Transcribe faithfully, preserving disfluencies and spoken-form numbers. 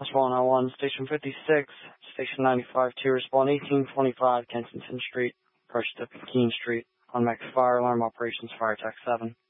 Respawn oh one, Station fifty-six, Station ninety-five two, Respawn eighteen twenty-five, Kensington Street, approach to Keene Street, on Max Fire Alarm Operations Fire Tech seven.